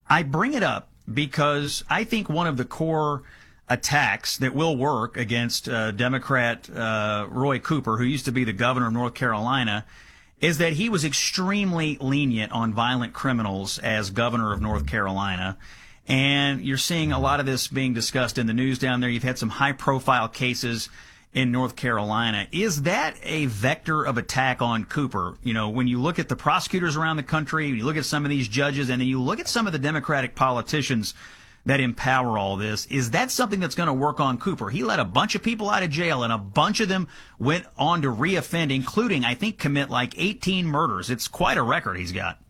I bring it up because I think one of the core attacks that will work against Democrat Roy Cooper, who used to be the governor of North Carolina, is that he was extremely lenient on violent criminals as governor of North Carolina. And you're seeing a lot of this being discussed in the news down there. You've had some high-profile cases in North Carolina. Is that a vector of attack on Cooper? You know, when you look at the prosecutors around the country, you look at some of these judges, and then you look at some of the Democratic politicians that empower all this, is that something that's going to work on Cooper? He let a bunch of people out of jail, and a bunch of them went on to reoffend, including, I think, commit like 18 murders. It's quite a record he's got.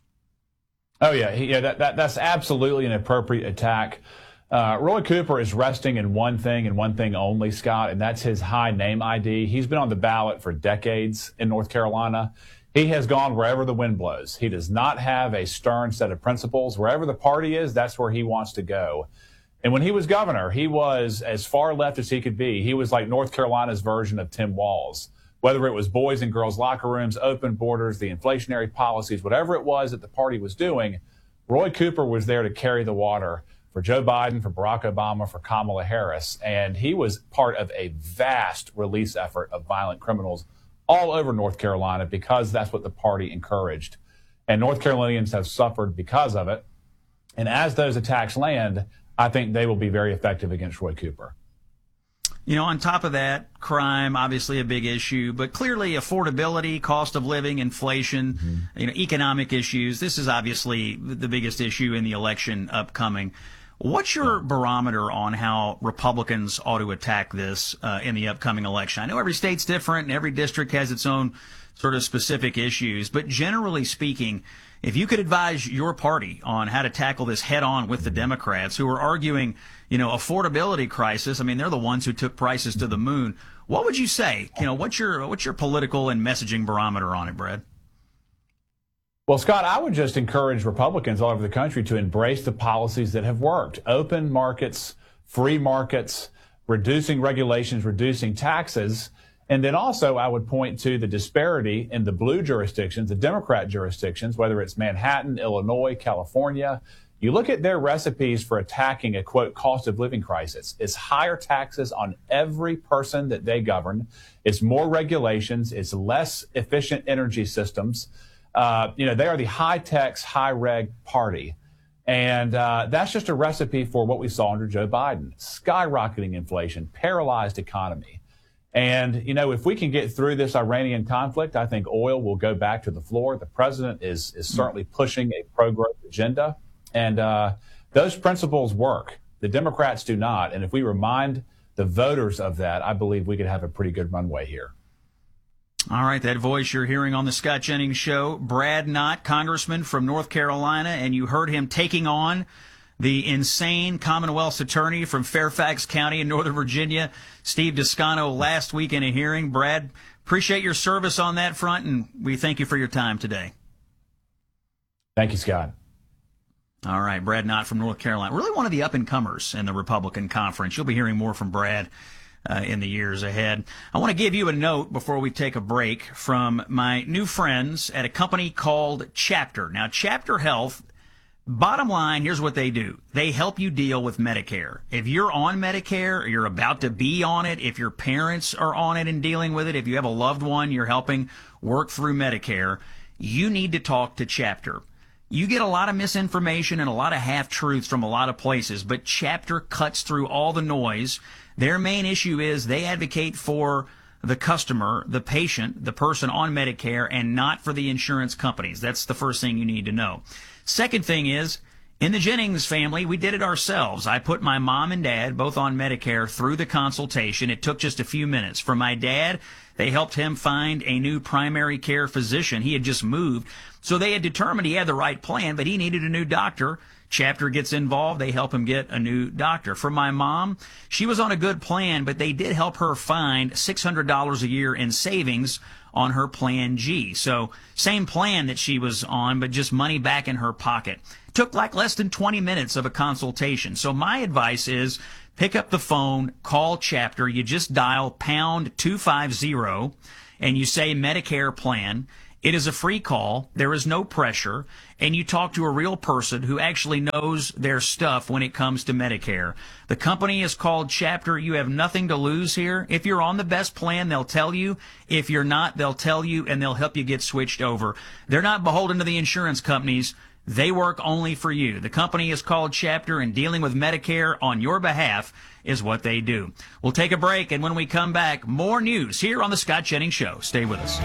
Oh, yeah. That's absolutely an appropriate attack. Roy Cooper is resting in one thing and one thing only, Scott, and that's his high name ID. He's been on the ballot for decades in North Carolina. He has gone wherever the wind blows. He does not have a stern set of principles. Wherever the party is, that's where he wants to go. And when he was governor, he was as far left as he could be. He was like North Carolina's version of Tim Walz. Whether it was boys and girls locker rooms, open borders, the inflationary policies, whatever it was that the party was doing, Roy Cooper was there to carry the water for Joe Biden, for Barack Obama, for Kamala Harris. And he was part of a vast release effort of violent criminals all over North Carolina because that's what the party encouraged. And North Carolinians have suffered because of it. And as those attacks land, I think they will be very effective against Roy Cooper. You know, on top of that, crime, obviously a big issue, but clearly affordability, cost of living, inflation, economic issues. This is obviously the biggest issue in the election upcoming. What's your barometer on how Republicans ought to attack this in the upcoming election? I know every state's different and every district has its own sort of specific issues, but generally speaking, if you could advise your party on how to tackle this head on with the Democrats who are arguing, affordability crisis, I mean, they're the ones who took prices to the moon. What would you say? What's your political and messaging barometer on it, Brad? Well, Scott, I would just encourage Republicans all over the country to embrace the policies that have worked. Open markets, free markets, reducing regulations, reducing taxes. And then also I would point to the disparity in the blue jurisdictions, the Democrat jurisdictions, whether it's Manhattan, Illinois, California. You look at their recipes for attacking a, quote, cost of living crisis. It's higher taxes on every person that they govern. It's more regulations. It's less efficient energy systems. They are the high-tech, high-reg party. And that's just a recipe for what we saw under Joe Biden. Skyrocketing inflation, paralyzed economy. And, if we can get through this Iranian conflict, I think oil will go back to the floor. The president is certainly pushing a pro-growth agenda. And those principles work. The Democrats do not. And if we remind the voters of that, I believe we could have a pretty good runway here. All right, that voice you're hearing on the Scott Jennings Show, Brad Knott, congressman from North Carolina, and you heard him taking on the insane Commonwealth's attorney from Fairfax County in Northern Virginia, Steve Descano, last week in a hearing. Brad, appreciate your service on that front, and we thank you for your time today. Thank you, Scott. All right, Brad Knott from North Carolina, really one of the up-and-comers in the Republican conference. You'll be hearing more from Brad in the years ahead. I want to give you a note before we take a break from my new friends at a company called Chapter. Now, Chapter Health, bottom line, here's what they do. They help you deal with Medicare. If you're on Medicare or you're about to be on it, if your parents are on it and dealing with it, if you have a loved one you're helping work through Medicare, you need to talk to Chapter. You get a lot of misinformation and a lot of half-truths from a lot of places, but Chapter cuts through all the noise. Their main issue is they advocate for the customer, the patient, the person on Medicare, and not for the insurance companies. That's the first thing you need to know. Second thing is, in the Jennings family, we did it ourselves. I put my mom and dad both on Medicare through the consultation. It took just a few minutes. For my dad, they helped him find a new primary care physician. He had just moved. So they had determined he had the right plan, but he needed a new doctor. Chapter gets involved. They help him get a new doctor. For my mom, she was on a good plan, but they did help her find $600 a year in savings on her Plan G. So same plan that she was on, but just money back in her pocket. Took like less than 20 minutes of a consultation. So my advice is pick up the phone, call Chapter. You just dial #250 and you say Medicare plan. It is a free call. There is no pressure. And you talk to a real person who actually knows their stuff when it comes to Medicare. The company is called Chapter. You have nothing to lose here. If you're on the best plan, they'll tell you. If you're not, they'll tell you, and they'll help you get switched over. They're not beholden to the insurance companies. They work only for you. The company is called Chapter, and dealing with Medicare on your behalf is what they do. We'll take a break, and when we come back, more news here on The Scott Jennings Show. Stay with us.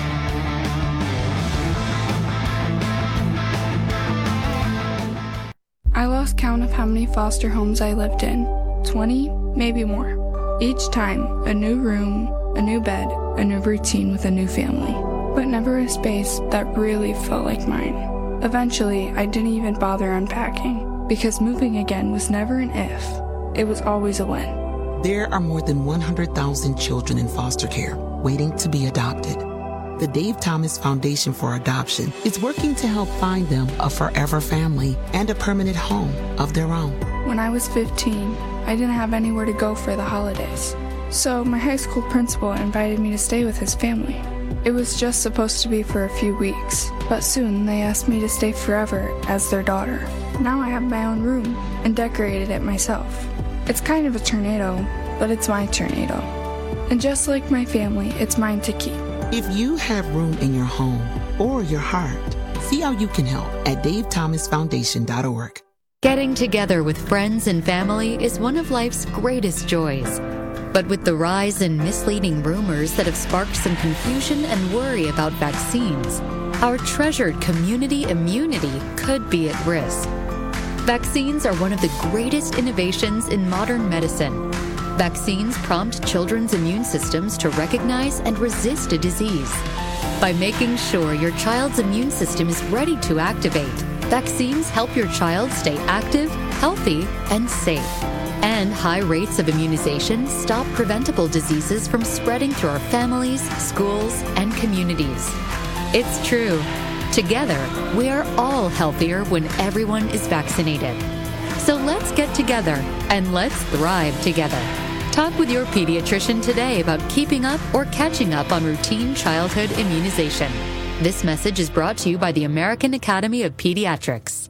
I lost count of how many foster homes I lived in. 20, maybe more. Each time, a new room, a new bed, a new routine with a new family. But never a space that really felt like mine. Eventually, I didn't even bother unpacking, because moving again was never an if. It was always a when. There are more than 100,000 children in foster care waiting to be adopted. The Dave Thomas Foundation for Adoption is working to help find them a forever family and a permanent home of their own. When I was 15, I didn't have anywhere to go for the holidays. So my high school principal invited me to stay with his family. It was just supposed to be for a few weeks, but soon they asked me to stay forever as their daughter. Now I have my own room and decorated it myself. It's kind of a tornado, but it's my tornado. And just like my family, it's mine to keep. If you have room in your home or your heart, see how you can help at davethomasfoundation.org. Getting together with friends and family is one of life's greatest joys. But with the rise in misleading rumors that have sparked some confusion and worry about vaccines, our treasured community immunity could be at risk. Vaccines are one of the greatest innovations in modern medicine. Vaccines prompt children's immune systems to recognize and resist a disease. By making sure your child's immune system is ready to activate, vaccines help your child stay active, healthy, and safe. And high rates of immunization stop preventable diseases from spreading through our families, schools, and communities. It's true. Together, we are all healthier when everyone is vaccinated. So let's get together and let's thrive together. Talk with your pediatrician today about keeping up or catching up on routine childhood immunization. This message is brought to you by the American Academy of Pediatrics.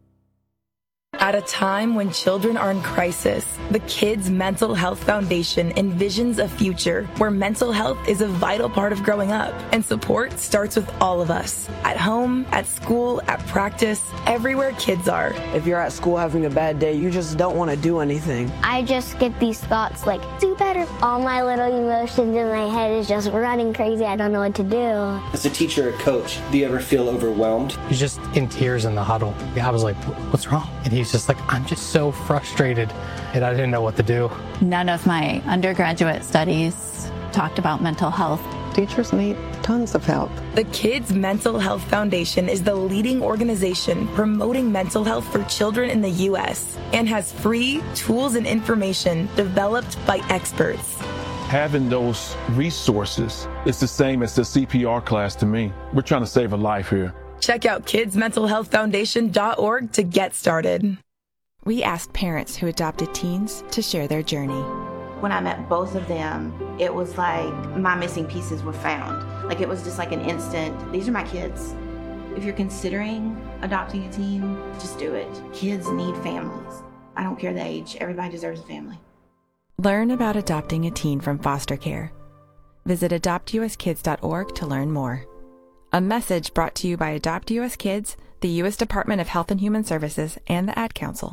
At a time when children are in crisis, the Kids Mental Health Foundation envisions a future where mental health is a vital part of growing up, and support starts with all of us. At home, at school, at practice, everywhere kids are. If you're at school having a bad day, you just don't want to do anything. I just get these thoughts like, do better. All my little emotions in my head is just running crazy. I don't know what to do. As a teacher or coach, do you ever feel overwhelmed? He's just in tears in the huddle. I was like, what's wrong? And he's just like, I'm just so frustrated, and I didn't know what to do. None of my undergraduate studies talked about mental health. Teachers need tons of help. The Kids Mental Health Foundation is the leading organization promoting mental health for children in the U.S. and has free tools and information developed by experts. Having those resources is the same as the CPR class to me. We're trying to save a life here. Check out kidsmentalhealthfoundation.org to get started. We asked parents who adopted teens to share their journey. When I met both of them, it was like my missing pieces were found. Like it was just like an instant, these are my kids. If you're considering adopting a teen, just do it. Kids need families. I don't care the age, everybody deserves a family. Learn about adopting a teen from foster care. Visit adoptuskids.org to learn more. A message brought to you by Adopt U.S. Kids, the U.S. Department of Health and Human Services, and the Ad Council.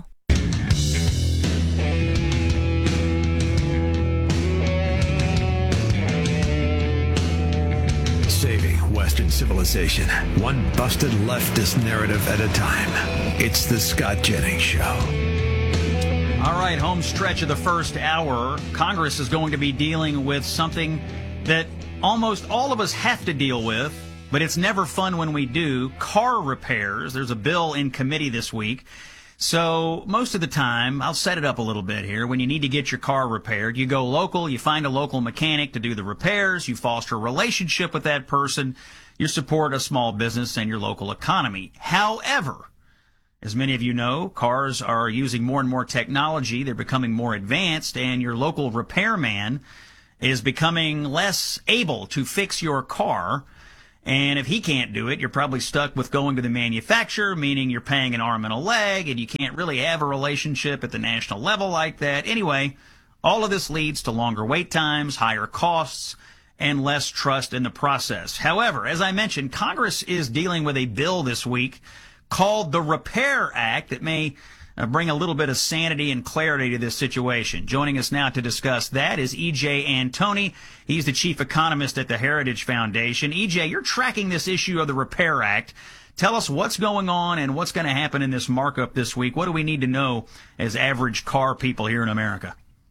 Saving Western civilization, one busted leftist narrative at a time. It's the Scott Jennings Show. All right, home stretch of the first hour. Congress is going to be dealing with something that almost all of us have to deal with, but it's never fun when we do. Car repairs. There's a bill in committee this week. So most of the time, I'll set it up a little bit here. When you need to get your car repaired, you go local, you find a local mechanic to do the repairs, you foster a relationship with that person, you support a small business and your local economy. However, as many of you know, cars are using more and more technology. They're becoming more advanced, and your local repairman is becoming less able to fix your car. And if he can't do it, you're probably stuck with going to the manufacturer, meaning you're paying an arm and a leg, and you can't really have a relationship at the national level like that. Anyway, all of this leads to longer wait times, higher costs, and less trust in the process. However, as I mentioned, Congress is dealing with a bill this week called the Repair Act that may bring a little bit of sanity and clarity to this situation. Joining us now to discuss that is E.J. Antoni. He's the chief economist at the Heritage Foundation. E.J., you're tracking this issue of the Repair Act. Tell us what's going on and what's going to happen in this markup this week. What do we need to know as average car people here in America?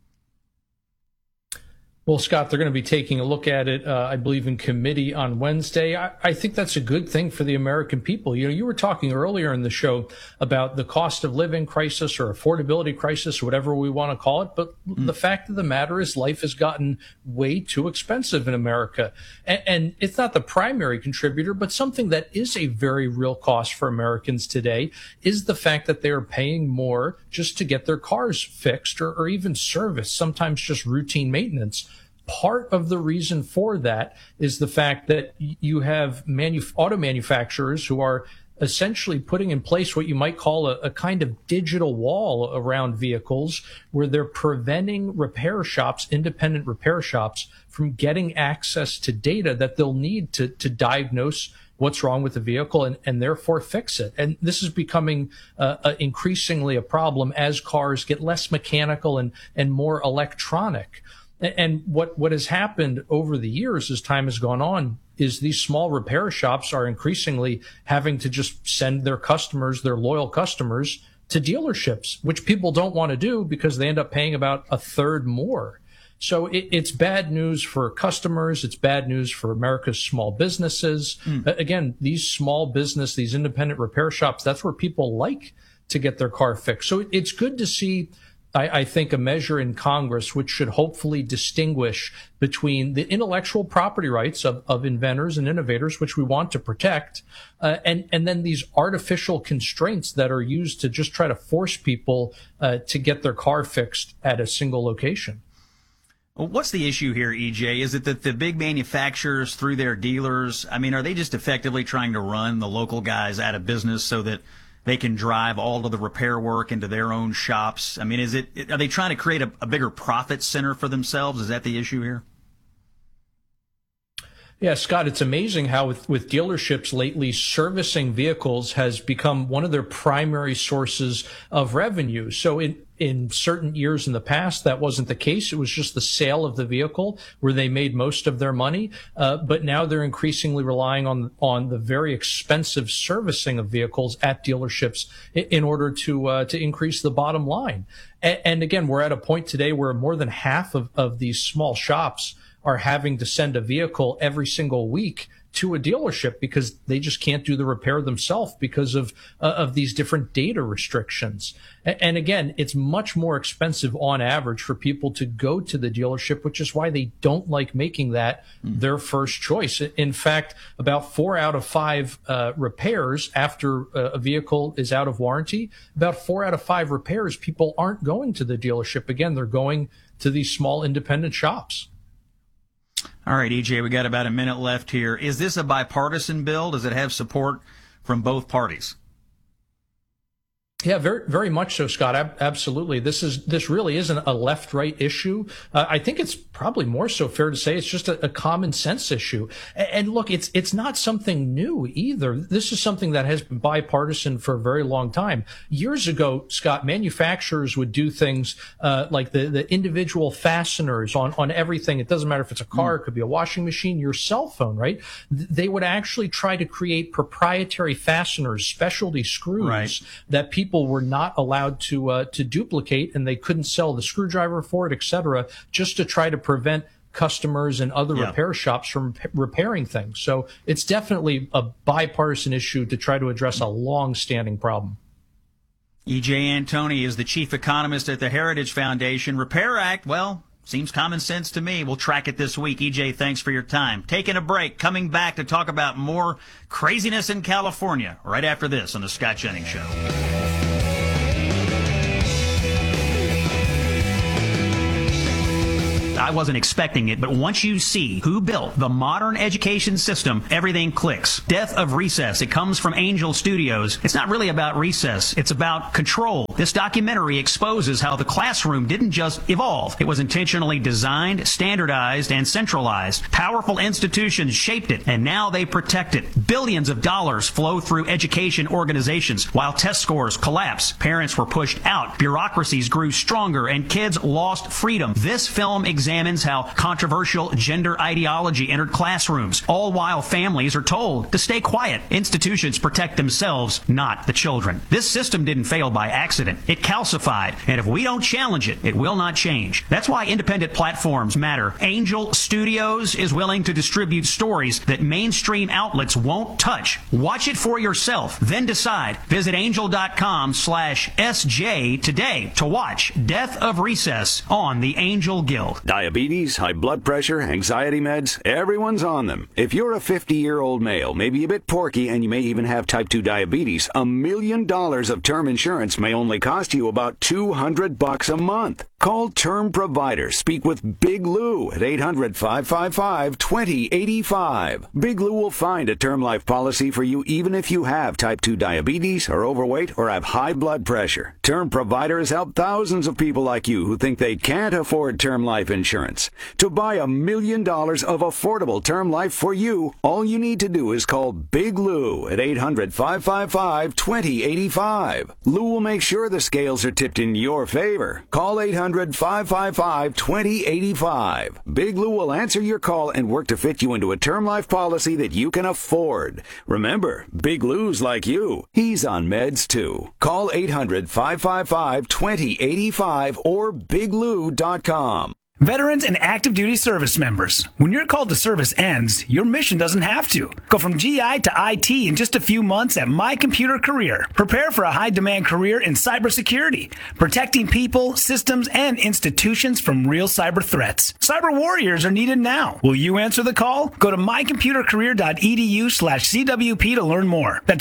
Well, Scott, they're going to be taking a look at it, I believe, in committee on Wednesday. I think that's a good thing for the American people. You know, you were talking earlier in the show about the cost of living crisis or affordability crisis, whatever we want to call it. But the fact of the matter is life has gotten way too expensive in America. And it's not the primary contributor, but something that is a very real cost for Americans today is the fact that they are paying more just to get their cars fixed or even serviced, sometimes just routine maintenance. Part of the reason for that is the fact that you have auto manufacturers who are essentially putting in place what you might call a kind of digital wall around vehicles, where they're preventing repair shops, independent repair shops, from getting access to data that they'll need to diagnose what's wrong with the vehicle and therefore fix it. And this is becoming increasingly a problem as cars get less mechanical and more electronic. And what has happened over the years as time has gone on is these small repair shops are increasingly having to just send their customers, their loyal customers, to dealerships, which people don't want to do because they end up paying about a third more. So it's bad news for customers. It's bad news for America's small businesses. Again, these small business, these independent repair shops, that's where people like to get their car fixed. So it's good to see, I think, a measure in Congress which should hopefully distinguish between the intellectual property rights of inventors and innovators, which we want to protect, and then these artificial constraints that are used to just try to force people to get their car fixed at a single location. Well, what's the issue here, EJ? Is it that the big manufacturers, through their dealers, I mean, are they just effectively trying to run the local guys out of business so that they can drive all of the repair work into their own shops? I mean, are they trying to create a bigger profit center for themselves? Is that the issue here? Yeah, Scott, it's amazing how with dealerships lately, servicing vehicles has become one of their primary sources of revenue. So in certain years in the past, that wasn't the case. It was just the sale of the vehicle where they made most of their money. But now they're increasingly relying on the very expensive servicing of vehicles at dealerships in order to increase the bottom line. And again, we're at a point today where more than half of these small shops are having to send a vehicle every single week to a dealership because they just can't do the repair themselves because of these different data restrictions. And again, it's much more expensive on average for people to go to the dealership, which is why they don't like making that their first choice. In fact, about 4 out of 5 repairs after a vehicle is out of warranty, about 4 out of 5 repairs, people aren't going to the dealership. Again, they're going to these small independent shops. All right, EJ, we got about a minute left here. Is this a bipartisan bill? Does it have support from both parties? Yeah, very, very much so, Scott. Absolutely. This really isn't a left-right issue. I think it's probably more so fair to say it's just a common sense issue. And look, it's not something new either. This is something that has been bipartisan for a very long time. Years ago, Scott, manufacturers would do things like the individual fasteners on everything. It doesn't matter if it's a car, it could be a washing machine, your cell phone, right? They would actually try to create proprietary fasteners, specialty screws that people were not allowed to duplicate, and they couldn't sell the screwdriver for it, et cetera, just to try to prevent customers and other repair shops from repairing things. So it's definitely a bipartisan issue to try to address a long-standing problem. E.J. Antoni is the chief economist at the Heritage Foundation. Repair Act, well, seems common sense to me. We'll track it this week. EJ, thanks for your time. Taking a break, coming back to talk about more craziness in California right after this on The Scott Jennings Show. I wasn't expecting it, but once you see who built the modern education system, everything clicks. Death of Recess. It comes from Angel Studios. It's not really about recess. It's about control. This documentary exposes how the classroom didn't just evolve. It was intentionally designed, standardized, and centralized. Powerful institutions shaped it, and now they protect it. Billions of dollars flow through education organizations. While test scores collapse, parents were pushed out, bureaucracies grew stronger, and kids lost freedom. This film examines how controversial gender ideology entered classrooms, all while families are told to stay quiet. Institutions protect themselves, not the children. This system didn't fail by accident. It calcified, and if we don't challenge it, it will not change. That's why independent platforms matter. Angel Studios is willing to distribute stories that mainstream outlets won't touch. Watch it for yourself, then decide. Visit angel.com/SJ today to watch Death of Recess on the Angel Guild. Diabetes, high blood pressure, anxiety meds, everyone's on them. If you're a 50-year-old male, maybe a bit porky, and you may even have type 2 diabetes, $1 million of term insurance may only cost you about $200 a month. Call Term Provider. Speak with Big Lou at 800-555-2085. Big Lou will find a term life policy for you even if you have type 2 diabetes, are overweight, or have high blood pressure. Term Provider has helped thousands of people like you who think they can't afford term life insurance. To buy $1 million of affordable term life for you, all you need to do is call Big Lou at 800-555-2085. Lou will make sure the scales are tipped in your favor. Call 800-555-2085. Big Lou will answer your call and work to fit you into a term life policy that you can afford. Remember, Big Lou's like you. He's on meds too. Call 800-555-2085 or biglou.com. Veterans and active duty service members, when your call to service ends, your mission doesn't have to. Go from GI to IT in just a few months at My Computer Career. Prepare for a high-demand career in cybersecurity, protecting people, systems, and institutions from real cyber threats. Cyber warriors are needed now. Will you answer the call? Go to mycomputercareer.edu/CWP to learn more. That's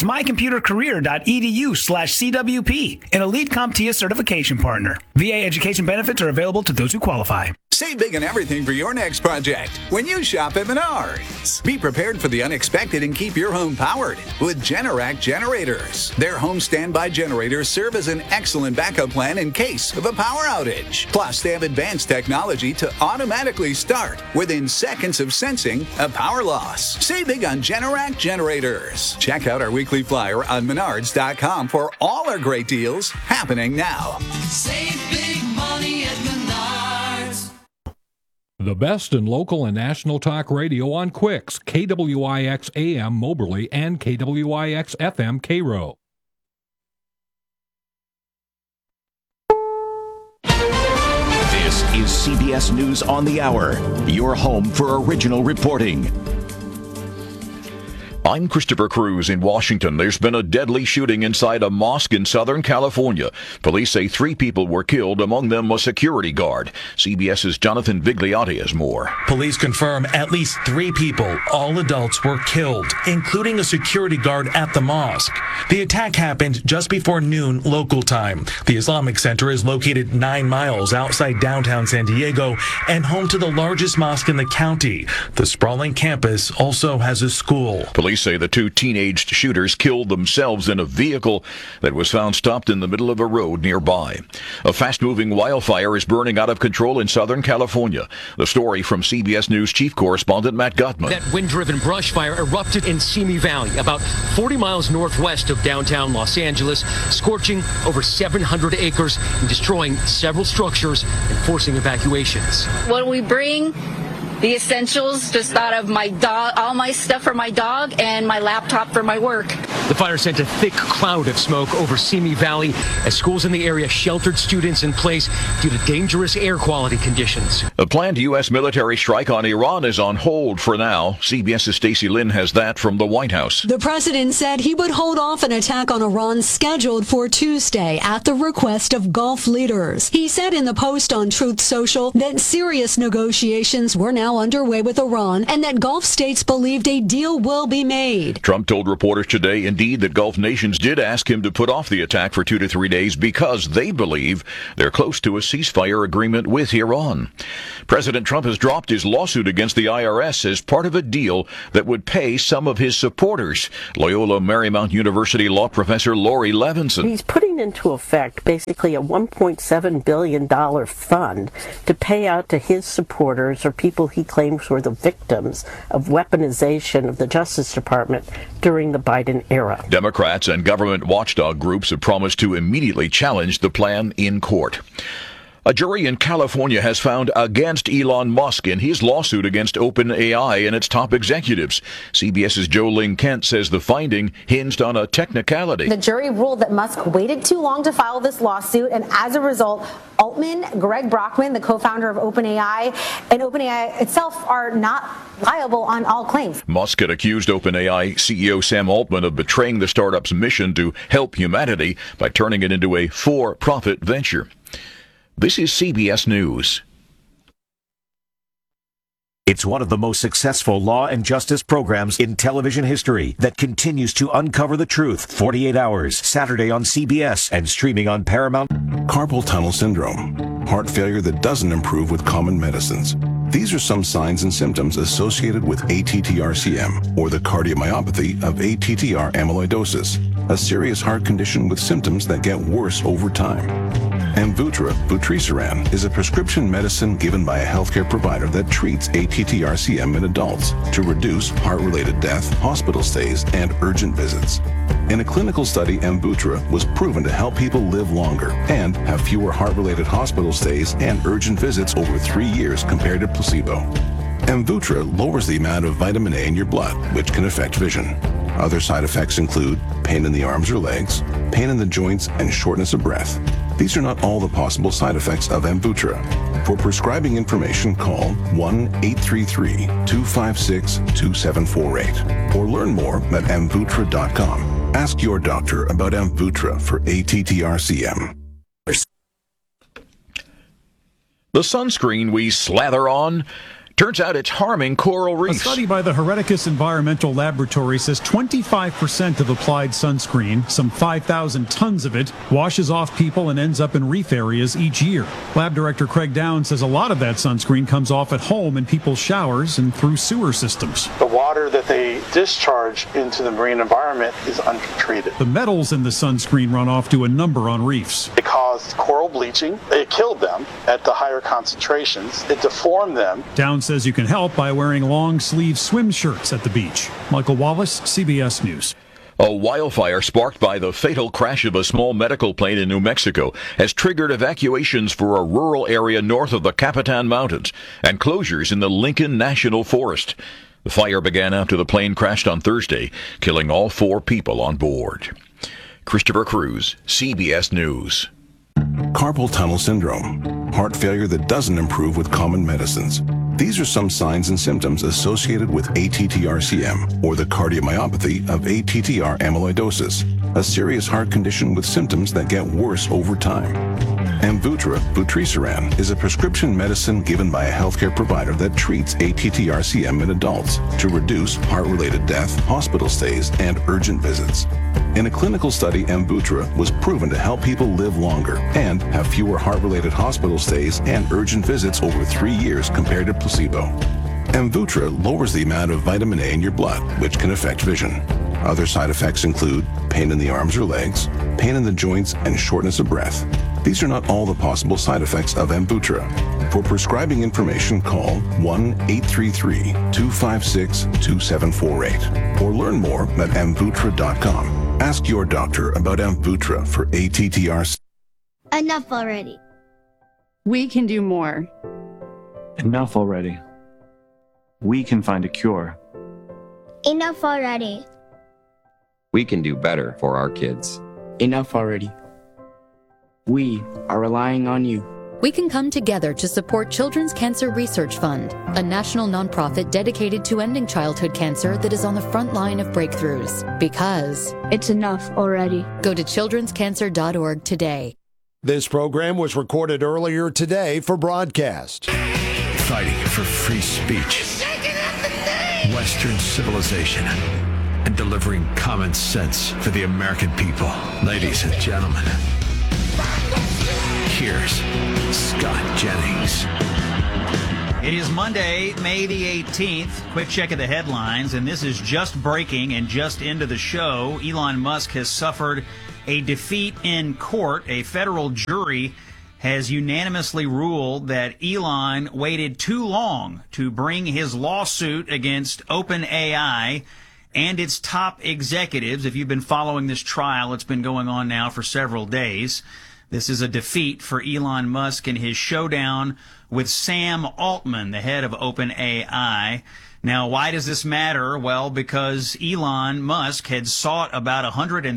mycomputercareer.edu/CWP, an elite CompTIA certification partner. VA education benefits are available to those who qualify. Save big on everything for your next project when you shop at Menards. Be prepared for the unexpected and keep your home powered with Generac generators. Their home standby generators serve as an excellent backup plan in case of a power outage. Plus, they have advanced technology to automatically start within seconds of sensing a power loss. Save big on Generac generators. Check out our weekly flyer on Menards.com for all our great deals happening now. Save big money at Menards. The best in local and national talk radio on Quicks, KWIX AM Moberly and KWIX FM Cairo. This is CBS News on the Hour, your home for original reporting. I'm Christopher Cruz in Washington. There's been a deadly shooting inside a mosque in Southern California. Police say 3 people were killed, among them a security guard. CBS's Jonathan Vigliotti has more. Police confirm at least 3 people, all adults, were killed, including a security guard at the mosque. The attack happened just before noon local time. The Islamic Center is located 9 miles outside downtown San Diego and home to the largest mosque in the county. The sprawling campus also has a school. Police say the 2 teenaged shooters killed themselves in a vehicle that was found stopped in the middle of a road nearby. A fast-moving wildfire is burning out of control in Southern California. The story from CBS News Chief Correspondent Matt Gutman. That wind-driven brush fire erupted in Simi Valley, about 40 miles northwest of downtown Los Angeles, scorching over 700 acres and destroying several structures and forcing evacuations. When we bring the essentials, just thought of my dog, all my stuff for my dog, and my laptop for my work. The fire sent a thick cloud of smoke over Simi Valley as schools in the area sheltered students in place due to dangerous air quality conditions. A planned U.S. military strike on Iran is on hold for now. CBS's Stacey Lynn has that from the White House. The president said he would hold off an attack on Iran scheduled for Tuesday at the request of Gulf leaders. He said in the post on Truth Social that serious negotiations were now now underway with Iran and that Gulf states believed a deal will be made. Trump told reporters today, indeed, that Gulf nations did ask him to put off the attack for 2 to 3 days because they believe they're close to a ceasefire agreement with Iran. President Trump has dropped his lawsuit against the IRS as part of a deal that would pay some of his supporters. Loyola Marymount University law professor Lori Levinson. He's putting into effect basically a $1.7 billion fund to pay out to his supporters or people he claims were the victims of weaponization of the Justice Department during the Biden era. Democrats and government watchdog groups have promised to immediately challenge the plan in court. A jury in California has found against Elon Musk in his lawsuit against OpenAI and its top executives. CBS's Jo Ling Kent says the finding hinged on a technicality. The jury ruled that Musk waited too long to file this lawsuit, and as a result, Altman, Greg Brockman, the co-founder of OpenAI, and OpenAI itself are not liable on all claims. Musk had accused OpenAI CEO Sam Altman of betraying the startup's mission to help humanity by turning it into a for-profit venture. This is CBS News. It's one of the most successful law and justice programs in television history that continues to uncover the truth. 48 Hours, Saturday on CBS and streaming on Paramount. Carpal tunnel syndrome, heart failure that doesn't improve with common medicines. These are some signs and symptoms associated with ATTR-CM, or the cardiomyopathy of ATTR amyloidosis, a serious heart condition with symptoms that get worse over time. Amvuttra, vutrisiran, is a prescription medicine given by a healthcare provider that treats ATTR-CM in adults to reduce heart-related death, hospital stays, and urgent visits. In a clinical study, Amvuttra was proven to help people live longer and have fewer heart-related hospital stays and urgent visits over 3 years compared to placebo. Amvuttra lowers the amount of vitamin A in your blood, which can affect vision. Other side effects include pain in the arms or legs, pain in the joints, and shortness of breath. These are not all the possible side effects of Amvuttra. For prescribing information, call 1-833-256-2748 or learn more at amvuttra.com. Ask your doctor about Amvuttra for ATTR-CM. The sunscreen we slather on turns out it's harming coral reefs. A study by the Hereticus Environmental Laboratory says 25% of applied sunscreen, some 5,000 tons of it, washes off people and ends up in reef areas each year. Lab director Craig Downs says a lot of that sunscreen comes off at home in people's showers and through sewer systems. The water that they discharge into the marine environment is untreated. The metals in the sunscreen run off to a number on reefs. It caused coral bleaching. It killed them at the higher concentrations. It deformed them. Downs says you can help by wearing long-sleeve swim shirts at the beach. Michael Wallace, CBS News. A wildfire sparked by the fatal crash of a small medical plane in New Mexico has triggered evacuations for a rural area north of the Capitan Mountains and closures in the Lincoln National Forest. The fire began after the plane crashed on Thursday, killing all 4 people on board. Christopher Cruz, CBS News. Carpal tunnel syndrome, heart failure that doesn't improve with common medicines. These are some signs and symptoms associated with ATTR-CM, or the cardiomyopathy of ATTR amyloidosis, a serious heart condition with symptoms that get worse over time. Amvuttra, vutrisiran, is a prescription medicine given by a healthcare provider that treats ATTR-CM in adults to reduce heart-related death, hospital stays, and urgent visits. In a clinical study, Amvuttra was proven to help people live longer and have fewer heart-related hospital stays and urgent visits over 3 years compared to placebo. Amvuttra lowers the amount of vitamin A in your blood, which can affect vision. Other side effects include pain in the arms or legs, pain in the joints, and shortness of breath. These are not all the possible side effects of Amvuttra. For prescribing information, call 1-833-256-2748 or learn more at amvuttra.com. Ask your doctor about Amvuttra for ATTR. Enough already. We can do more. Enough already. We can find a cure. Enough already. We can do better for our kids. Enough already. We are relying on you. We can come together to support Children's Cancer Research Fund, a national nonprofit dedicated to ending childhood cancer that is on the front line of breakthroughs. Because it's enough already. Go to childrenscancer.org today. This program was recorded earlier today for broadcast. fighting for free speech, Western civilization, and delivering common sense for the American people. Ladies and gentlemen, here's Scott Jennings. It is Monday, May the 18th. Quick check of the headlines, and this is just breaking and just into the show. Elon Musk has suffered a defeat in court. A federal jury has unanimously ruled that Elon waited too long to bring his lawsuit against OpenAI and its top executives. If you've been following this trial, it's been going on now for several days. This is a defeat for Elon Musk in his showdown with Sam Altman, the head of OpenAI. Now, why does this matter? Well, because Elon Musk had sought about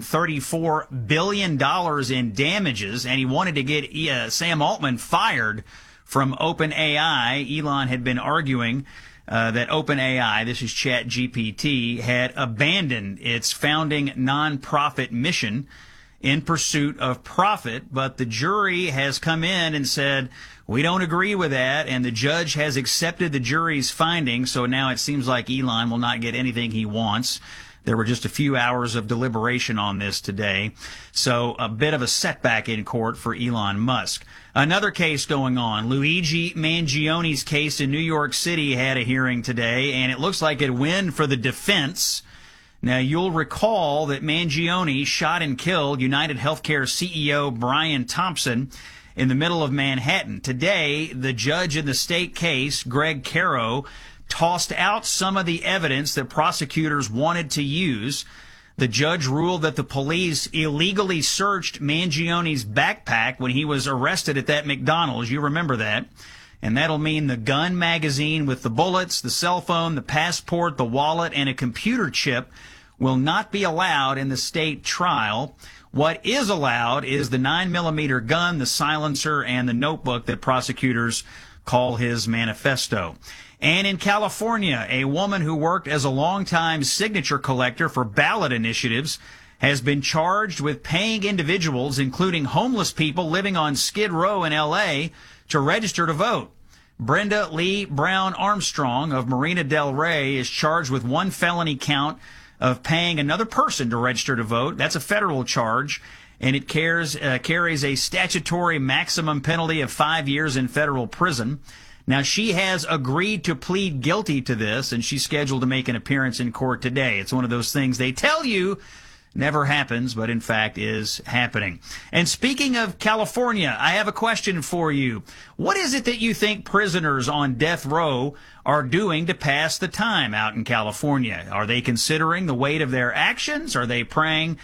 $134 billion in damages, and he wanted to get Sam Altman fired from OpenAI. Elon had been arguing that OpenAI, this is ChatGPT, had abandoned its founding nonprofit mission in pursuit of profit, but the jury has come in and said, we don't agree with that, and the judge has accepted the jury's findings, so now it seems like Elon will not get anything he wants. There were just a few hours of deliberation on this today, so a bit of a setback in court for Elon Musk. Another case going on, Luigi Mangioni's case in New York City had a hearing today, and it looks like a win for the defense. Now, you'll recall that Mangione shot and killed United Healthcare CEO Brian Thompson in the middle of Manhattan. Today, the judge in the state case, Greg Caro, tossed out some of the evidence that prosecutors wanted to use. The judge ruled that the police illegally searched Mangione's backpack when he was arrested at that McDonald's. You remember that. And that'll mean the gun magazine with the bullets, the cell phone, the passport, the wallet, and a computer chip will not be allowed in the state trial. What is allowed is the 9mm gun, the silencer, and the notebook that prosecutors call his manifesto. And in California, a woman who worked as a longtime signature collector for ballot initiatives has been charged with paying individuals, including homeless people living on Skid Row in L.A., to register to vote. Brenda Lee Brown Armstrong of Marina del Rey is charged with one felony count of paying another person to register to vote. That's a federal charge, and it carries a statutory maximum penalty of 5 years in federal prison. Now, she has agreed to plead guilty to this, and she's scheduled to make an appearance in court today. It's one of those things they tell you never happens, but in fact is happening. And speaking of California, I have a question for you. What is it that you think prisoners on death row are doing to pass the time out in California? Are they considering the weight of their actions? Are they praying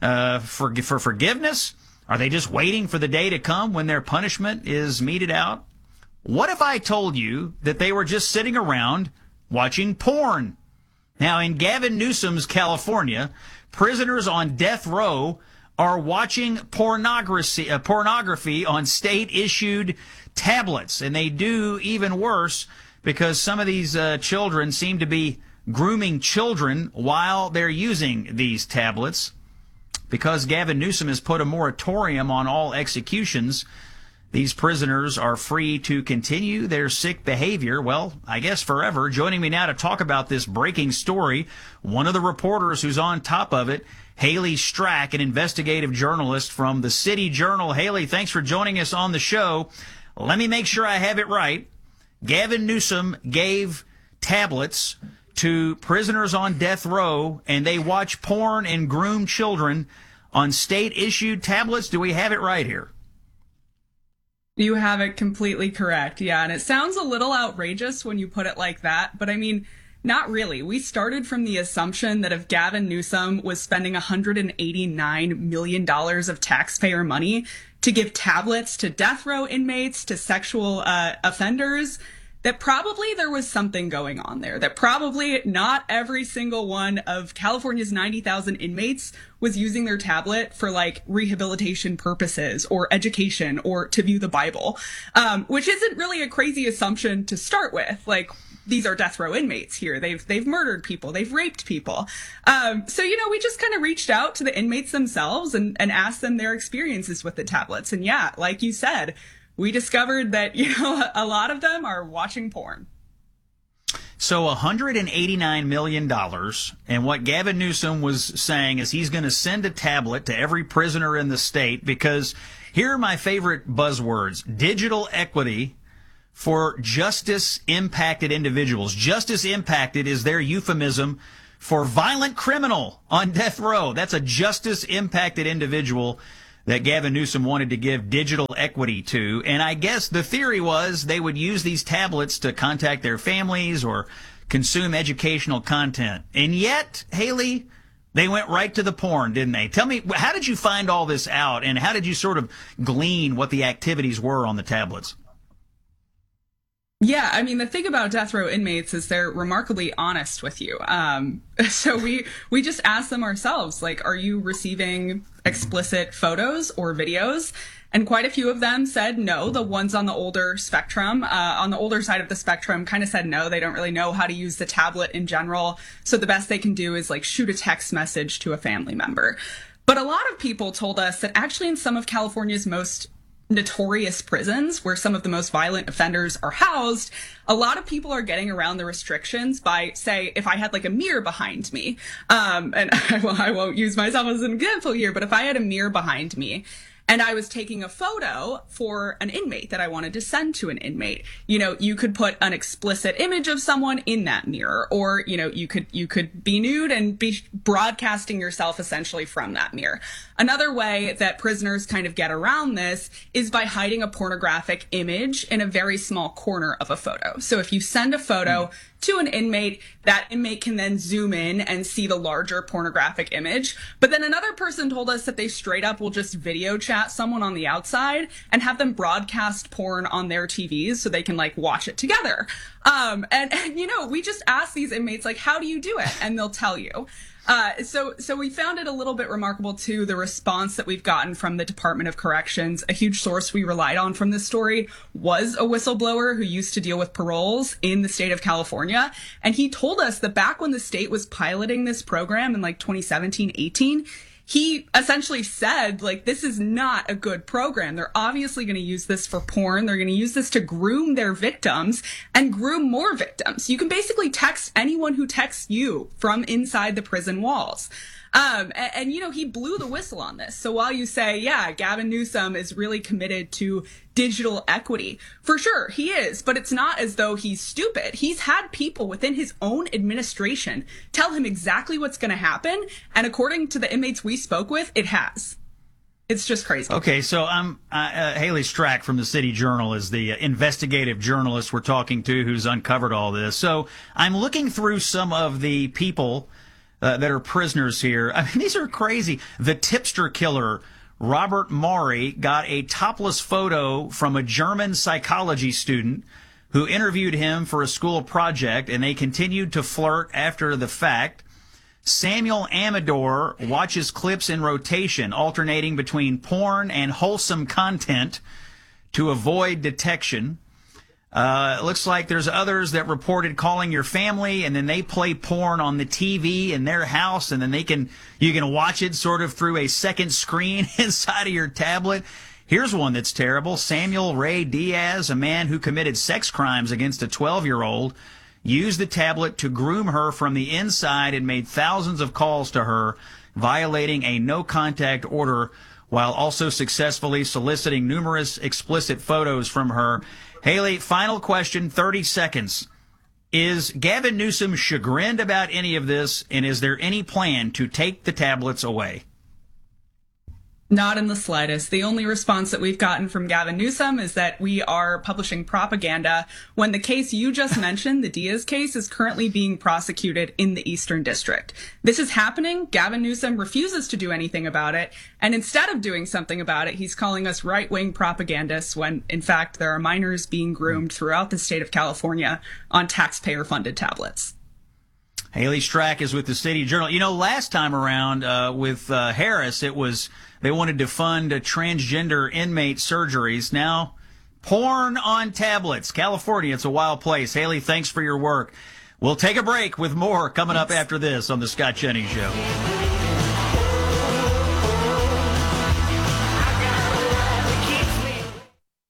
for forgiveness? Are they just waiting for the day to come when their punishment is meted out? What if I told you that they were just sitting around watching porn? Now, in Gavin Newsom's California, prisoners on death row are watching pornography on state-issued tablets, and they do even worse because some of these children seem to be grooming children while they're using these tablets. Because Gavin Newsom has put a moratorium on all executions, these prisoners are free to continue their sick behavior, well, I guess forever. Joining me now to talk about this breaking story, one of the reporters who's on top of it, Haley Strack, an investigative journalist from the City Journal. Haley, thanks for joining us on the show. Let me make sure I have it right. Gavin Newsom gave tablets to prisoners on death row, and they watch porn and groom children on state-issued tablets. Do we have it right here? You have it completely correct, yeah. And it sounds a little outrageous when you put it like that, but I mean, not really. We started from the assumption that if Gavin Newsom was spending $189 million of taxpayer money to give tablets to death row inmates, to sexual offenders, that probably there was something going on there, that probably not every single one of California's 90,000 inmates was using their tablet for like rehabilitation purposes or education or to view the Bible, which isn't really a crazy assumption to start with. Like, these are death row inmates here. They've murdered people. They've raped people. So, you know, we just kind of reached out to the inmates themselves and asked them their experiences with the tablets. And yeah, like you said, we discovered that, a lot of them are watching porn. So $189 million, and what Gavin Newsom was saying is he's going to send a tablet to every prisoner in the state, because here are my favorite buzzwords: digital equity for justice-impacted individuals. Justice-impacted is their euphemism for violent criminal on death row. That's a justice-impacted individual that Gavin Newsom wanted to give digital equity to. And I guess the theory was they would use these tablets to contact their families or consume educational content. And yet, Haley, they went right to the porn, didn't they? Tell me, how did you find all this out, and how did you sort of glean what the activities were on the tablets? Yeah, I mean, the thing about death row inmates is they're remarkably honest with you. So we just asked them ourselves, like, are you receiving explicit photos or videos? And quite a few of them said no. The ones on the older spectrum, on the older side of the spectrum, kind of said no. They don't really know how to use the tablet in general. So the best they can do is like shoot a text message to a family member. But a lot of people told us that actually in some of California's most notorious prisons, where some of the most violent offenders are housed, a lot of people are getting around the restrictions by, say, if I had like a mirror behind me, and I won't use myself as an example here, but if I had a mirror behind me and I was taking a photo for an inmate that I wanted to send to an inmate, you could put an explicit image of someone in that mirror, or, you could be nude and be broadcasting yourself essentially from that mirror. Another way that prisoners kind of get around this is by hiding a pornographic image in a very small corner of a photo. So if you send a photo to an inmate, that inmate can then zoom in and see the larger pornographic image. But then another person told us that they straight up will just video chat someone on the outside and have them broadcast porn on their TVs so they can like watch it together. And we just ask these inmates, like, how do you do it? And they'll tell you. So we found it a little bit remarkable, too, the response that we've gotten from the Department of Corrections. A huge source we relied on from this story was a whistleblower who used to deal with paroles in the state of California. And he told us that back when the state was piloting this program in like 2017-18, he essentially said, like, this is not a good program. They're obviously going to use this for porn. They're going to use this to groom their victims and groom more victims. You can basically text anyone who texts you from inside the prison walls. And he blew the whistle on this. So while you say, yeah, Gavin Newsom is really committed to digital equity, for sure he is, but it's not as though he's stupid. He's had people within his own administration tell him exactly what's going to happen. And according to the inmates we spoke with, it has. It's just crazy. Okay, so Haley Strack from the City Journal is the investigative journalist we're talking to who's uncovered all this. So I'm looking through some of the people that are prisoners here. I mean, these are crazy. The tipster killer, Robert Maury, got a topless photo from a German psychology student who interviewed him for a school project, and they continued to flirt after the fact. Samuel Amador watches clips in rotation, alternating between porn and wholesome content to avoid detection. It looks like there's others that reported calling your family, and then they play porn on the TV in their house, and then you can watch it sort of through a second screen inside of your tablet. Here's one that's terrible. Samuel Ray Diaz, a man who committed sex crimes against a 12-year-old, used the tablet to groom her from the inside and made thousands of calls to her, violating a no-contact order while also successfully soliciting numerous explicit photos from her. Haley, final question, 30 seconds. Is Gavin Newsom chagrined about any of this, and is there any plan to take the tablets away? Not in the slightest. The only response that we've gotten from Gavin Newsom is that we are publishing propaganda when the case you just mentioned, the Diaz case, is currently being prosecuted in the Eastern District. This is happening. Gavin Newsom refuses to do anything about it. And instead of doing something about it, he's calling us right-wing propagandists when, in fact, there are minors being groomed throughout the state of California on taxpayer-funded tablets. Haley Strack is with the City Journal. Last time around with Harris, it was they wanted to fund transgender inmate surgeries. Now, porn on tablets. California, it's a wild place. Haley, thanks for your work. We'll take a break with more coming up after this on The Scott Jennings Show.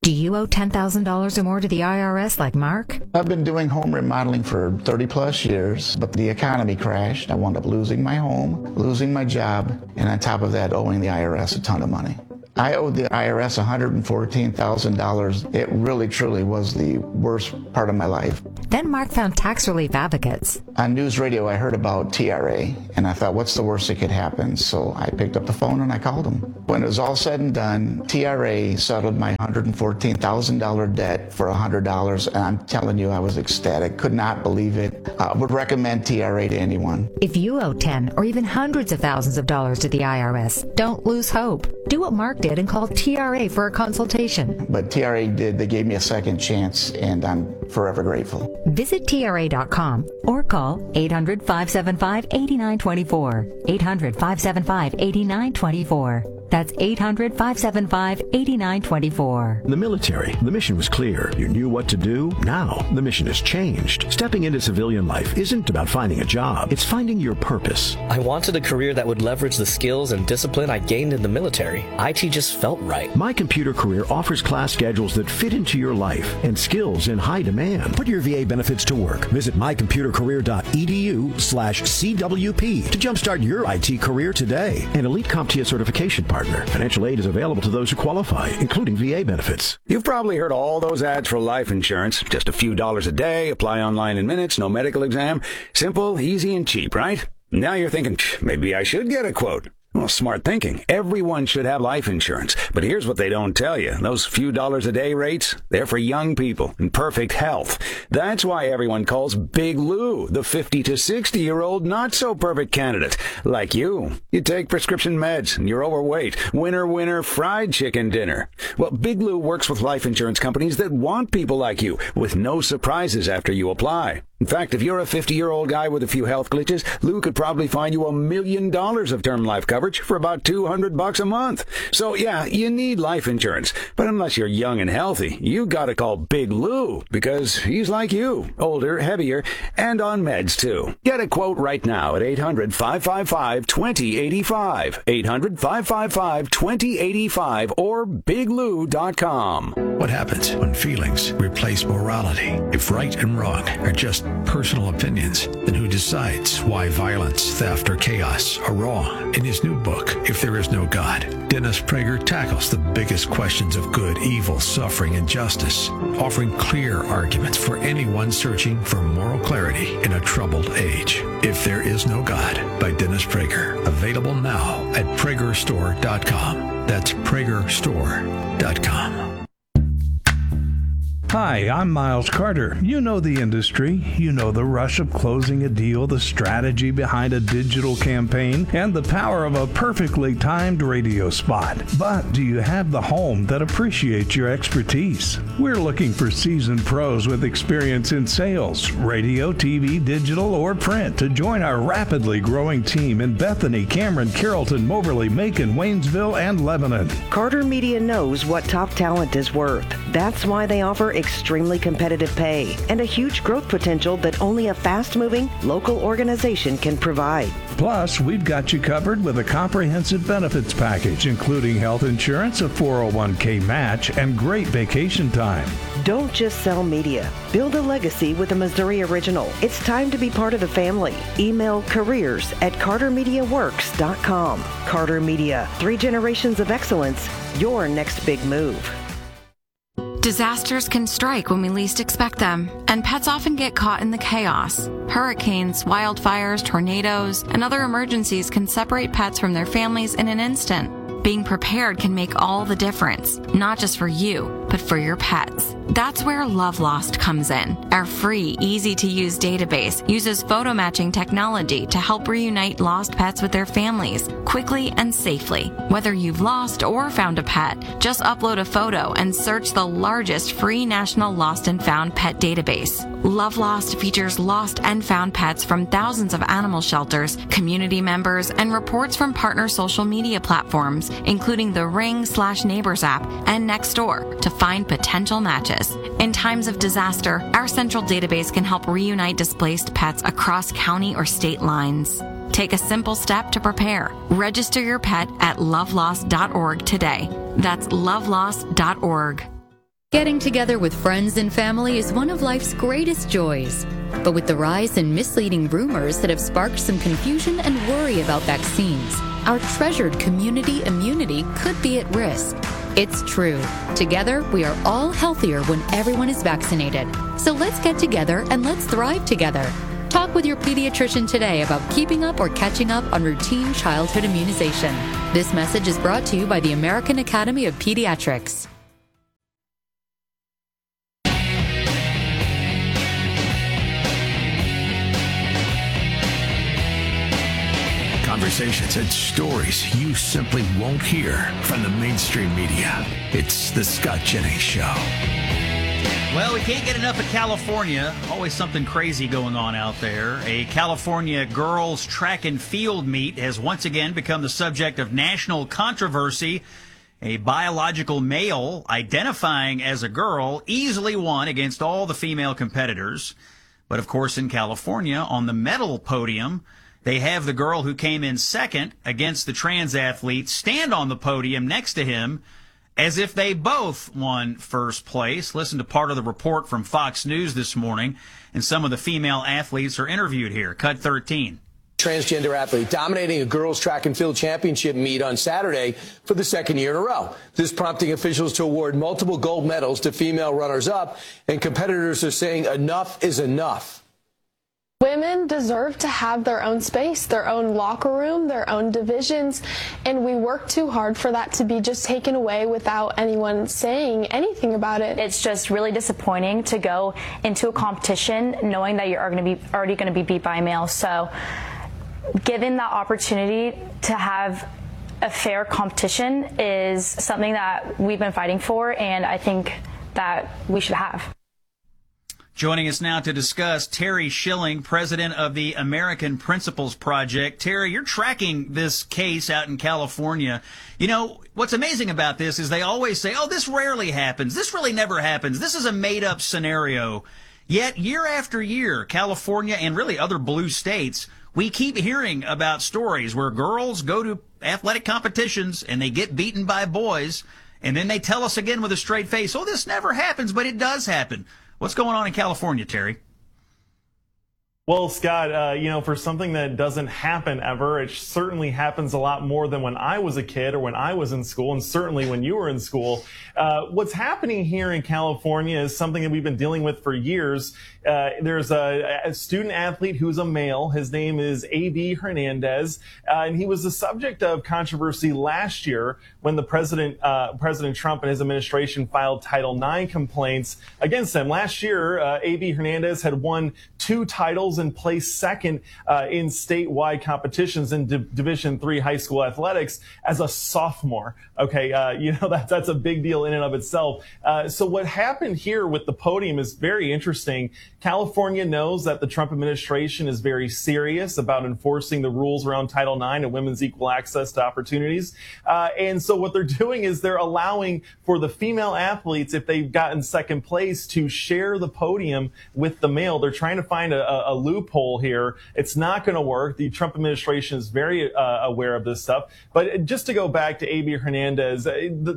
Do you owe $10,000 or more to the IRS like Mark? I've been doing home remodeling for 30 plus years, but the economy crashed. I wound up losing my home, losing my job, and on top of that, owing the IRS a ton of money. I owed the IRS $114,000. It really, truly was the worst part of my life. Then Mark found Tax Relief Advocates. On news radio, I heard about TRA, and I thought, what's the worst that could happen? So I picked up the phone and I called them. When it was all said and done, TRA settled my $114,000 debt for $100, and I'm telling you, I was ecstatic. Could not believe it. I would recommend TRA to anyone. If you owe 10 or even hundreds of thousands of dollars to the IRS, don't lose hope. Do what Mark did and call TRA for a consultation. But TRA did. They gave me a second chance, and I'm forever grateful. Visit TRA.com or call 800-575-8924. 800-575-8924. That's 800-575-8924. The military, the mission was clear. You knew what to do. Now, the mission has changed. Stepping into civilian life isn't about finding a job. It's finding your purpose. I wanted a career that would leverage the skills and discipline I gained in the military. IT just felt right. My Computer Career offers class schedules that fit into your life and skills in high demand. Put your VA benefits to work. Visit mycomputercareer.edu/CWP to jumpstart your IT career today. An elite CompTIA certification partner. Financial aid is available to those who qualify, including VA benefits. You've probably heard all those ads for life insurance. Just a few dollars a day, apply online in minutes, no medical exam. Simple, easy, and cheap, right? Now you're thinking, maybe I should get a quote. Well, smart thinking. Everyone should have life insurance. But here's what they don't tell you. Those few dollars a day rates, they're for young people in perfect health. That's why everyone calls Big Lou the 50 to 60-year-old not-so-perfect candidate. Like you. You take prescription meds and you're overweight. Winner, fried chicken dinner. Well, Big Lou works with life insurance companies that want people like you with no surprises after you apply. In fact, if you're a 50-year-old guy with a few health glitches, Lou could probably find you $1 million of term life coverage for about $200 a month. So yeah, you need life insurance. But unless you're young and healthy, you gotta call Big Lou because he's like you, older, heavier, and on meds too. Get a quote right now at 800-555-2085, 800-555-2085, or biglou.com. What happens when feelings replace morality? If right and wrong are just personal opinions, then who decides why violence, theft, or chaos are wrong? In his new book, If There Is No God, Dennis Prager tackles the biggest questions of good, evil, suffering, and justice, offering clear arguments for anyone searching for moral clarity in a troubled age. If There Is No God by Dennis Prager. Available now at PragerStore.com. That's PragerStore.com. Hi, I'm Miles Carter. You know the industry. You know the rush of closing a deal, the strategy behind a digital campaign, and the power of a perfectly timed radio spot. But do you have the home that appreciates your expertise? We're looking for seasoned pros with experience in sales, radio, TV, digital, or print to join our rapidly growing team in Bethany, Cameron, Carrollton, Moberly, Macon, Waynesville, and Lebanon. Carter Media knows what top talent is worth. That's why they offer extremely competitive pay and a huge growth potential that only a fast-moving local organization can provide. Plus, we've got you covered with a comprehensive benefits package, including health insurance, a 401k match, and great vacation time. Don't just sell media. Build a legacy with the Missouri Original. It's time to be part of the family. Email careers@cartermediaworks.com. Carter Media, 3 generations of excellence, your next big move. Disasters can strike when we least expect them, and pets often get caught in the chaos. Hurricanes, wildfires, tornadoes, and other emergencies can separate pets from their families in an instant. Being prepared can make all the difference, not just for you, but for your pets. That's where Love Lost comes in. Our free, easy-to-use database uses photo matching technology to help reunite lost pets with their families quickly and safely. Whether you've lost or found a pet, just upload a photo and search the largest free national lost and found pet database. Love Lost features lost and found pets from thousands of animal shelters, community members, and reports from partner social media platforms, including the Ring/Neighbors app and Nextdoor, to find potential matches. In times of disaster, our central database can help reunite displaced pets across county or state lines. Take a simple step to prepare. Register your pet at lovelost.org today. That's lovelost.org. Getting together with friends and family is one of life's greatest joys. But with the rise in misleading rumors that have sparked some confusion and worry about vaccines, our treasured community immunity could be at risk. It's true. Together, we are all healthier when everyone is vaccinated. So let's get together and let's thrive together. Talk with your pediatrician today about keeping up or catching up on routine childhood immunization. This message is brought to you by the American Academy of Pediatrics. Conversations and stories you simply won't hear from the mainstream media. It's the Scott Jennings Show. Well, we can't get enough of California. Always something crazy going on out there. A California girls track and field meet has once again become the subject of national controversy. A biological male identifying as a girl easily won against all the female competitors. But of course, in California, on the medal podium, they have the girl who came in second against the trans athlete stand on the podium next to him as if they both won first place. Listen to part of the report from Fox News this morning, and some of the female athletes are interviewed here. Cut 13. Transgender athlete dominating a girls track and field championship meet on Saturday for the second year in a row. This prompting officials to award multiple gold medals to female runners-up, and competitors are saying enough is enough. Women deserve to have their own space, their own locker room, their own divisions, and we work too hard for that to be just taken away without anyone saying anything about it. It's just really disappointing to go into a competition knowing that you're already going to be beat by a male. So given the opportunity to have a fair competition is something that we've been fighting for, and I think that we should have. Joining us now to discuss, Terry Schilling, president of the American Principles Project. Terry, you're tracking this case out in California. You know, what's amazing about this is they always say, oh, this rarely happens. This really never happens. This is a made-up scenario. Yet, year after year, California and really other blue states, we keep hearing about stories where girls go to athletic competitions and they get beaten by boys, and then they tell us again with a straight face, oh, this never happens, but it does happen. What's going on in California, Terry? Well, Scott, for something that doesn't happen ever, it certainly happens a lot more than when I was a kid or when I was in school, and certainly when you were in school. What's happening here in California is something that we've been dealing with for years. There's a student athlete who's a male. His name is A.B. Hernandez, and he was the subject of controversy last year when the President Trump and his administration filed Title IX complaints against him. Last year, A.B. Hernandez had won 2 titles and placed second in statewide competitions in Division III high school athletics as a sophomore. Okay, that's a big deal in and of itself. So what happened here with the podium is very interesting. California knows that the Trump administration is very serious about enforcing the rules around Title IX and women's equal access to opportunities. And so what they're doing is they're allowing for the female athletes, if they've gotten second place, to share the podium with the male. They're trying to find a loophole here. It's not going to work. The Trump administration is very aware of this stuff. But just to go back to A.B. Hernandez,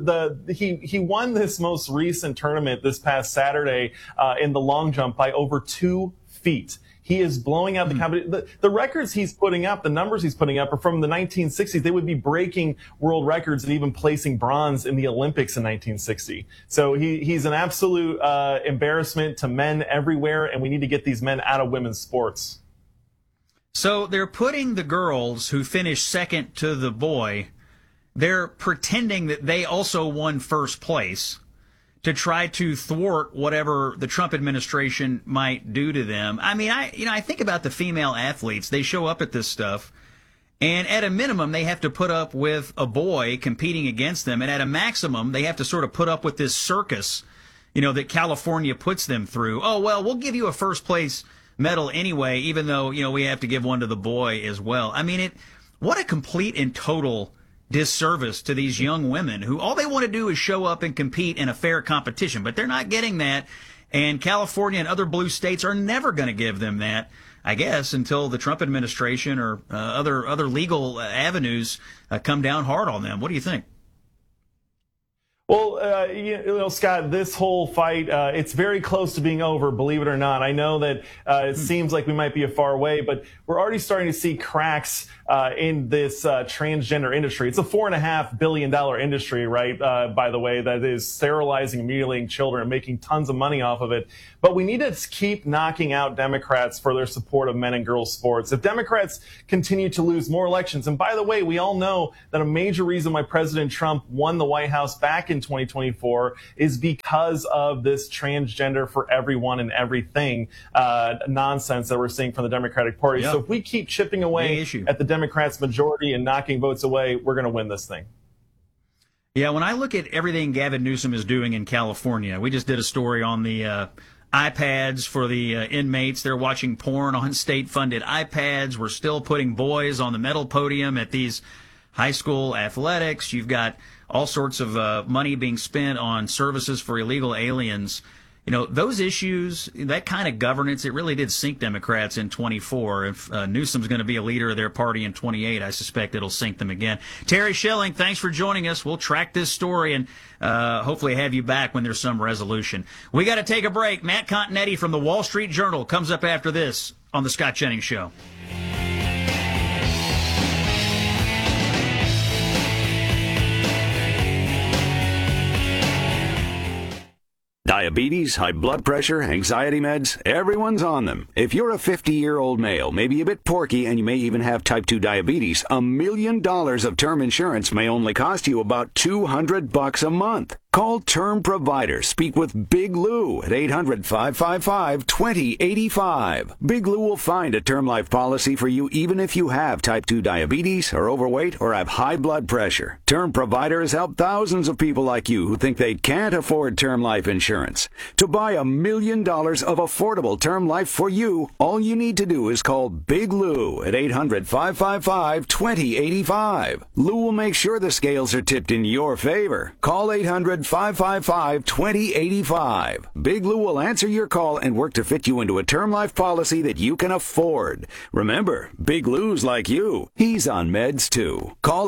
he won this most recent tournament this past Saturday in the long jump by over 2 feet. He is blowing out the competition. The records he's putting up, the numbers he's putting up, are from the 1960s. They would be breaking world records and even placing bronze in the Olympics in 1960. So he's an absolute embarrassment to men everywhere, and we need to get these men out of women's sports. So they're putting the girls who finished second to the boy, they're pretending that they also won first place to try to thwart whatever the Trump administration might do to them. I mean, I think about the female athletes. They show up at this stuff, and at a minimum, they have to put up with a boy competing against them, and at a maximum, they have to sort of put up with this circus, that California puts them through. Oh, well, we'll give you a first place medal anyway, even though, we have to give one to the boy as well. I mean, what a complete and total disservice to these young women who all they want to do is show up and compete in a fair competition, but they're not getting that. And California and other blue states are never going to give them that, I guess, until the Trump administration or other legal avenues come down hard on them. What do you think? Well, Scott, this whole fight, it's very close to being over, believe it or not. I know that it seems like we might be a far away, but we're already starting to see cracks in this transgender industry. It's a $4.5 billion industry, right, by the way, that is sterilizing and mutilating children and making tons of money off of it. But we need to keep knocking out Democrats for their support of men and girls sports. If Democrats continue to lose more elections, and by the way, we all know that a major reason why President Trump won the White House back in 2024 is because of this transgender for everyone and everything nonsense that we're seeing from the Democratic Party. Yep. So if we keep chipping away at the Democrats' majority and knocking votes away, we're going to win this thing. Yeah, when I look at everything Gavin Newsom is doing in California, we just did a story on the iPads for the inmates. They're watching porn on state-funded iPads. We're still putting boys on the medal podium at these high school athletics. You've got all sorts of money being spent on services for illegal aliens. You know, those issues, that kind of governance, it really did sink Democrats in 24. If Newsom's going to be a leader of their party in 28, I suspect it'll sink them again. Terry Schilling, thanks for joining us. We'll track this story and hopefully have you back when there's some resolution. We got to take a break. Matt Continetti from the Wall Street Journal comes up after this on The Scott Jennings Show. Diabetes, high blood pressure, anxiety meds, everyone's on them. If you're a 50-year-old male, maybe a bit porky, and you may even have type 2 diabetes, $1 million of term insurance may only cost you about $200 a month. Call Term Provider. Speak with Big Lou at 800-555-2085. Big Lou will find a term life policy for you even if you have type 2 diabetes, are overweight, or have high blood pressure. Term Provider has helped thousands of people like you who think they can't afford term life insurance. To buy $1 million of affordable term life for you, all you need to do is call Big Lou at 800-555-2085. Lou will make sure the scales are tipped in your favor. Call 800-555-2085. Big Lou will answer your call and work to fit you into a term life policy that you can afford. Remember, Big Lou's like you. He's on meds too. Call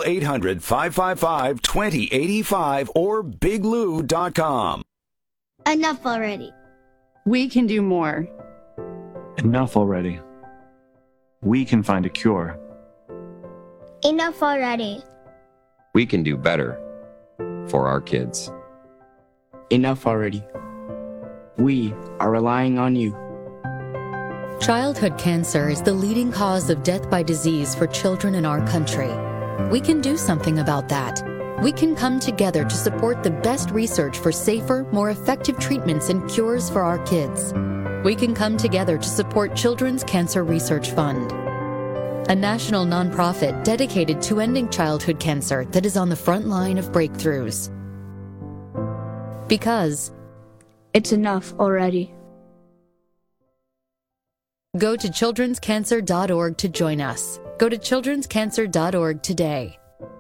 800-555-2085 or biglou.com. Enough already. We can do more. Enough already. We can find a cure. Enough already. We can do better for our kids. Enough already. We are relying on you. Childhood cancer is the leading cause of death by disease for children in our country. We can do something about that. We can come together to support the best research for safer, more effective treatments and cures for our kids. We can come together to support Children's Cancer Research Fund, a national nonprofit dedicated to ending childhood cancer that is on the front line of breakthroughs. Because it's enough already. Go to childrenscancer.org to join us. Go to childrenscancer.org today.